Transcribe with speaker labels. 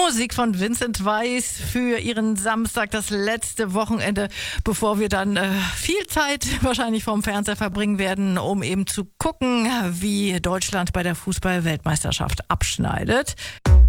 Speaker 1: Musik von Vincent Weiss für ihren Samstag, das letzte Wochenende, bevor wir dann viel Zeit wahrscheinlich vorm Fernseher verbringen werden, um eben zu gucken, wie Deutschland bei der Fußball-Weltmeisterschaft abschneidet.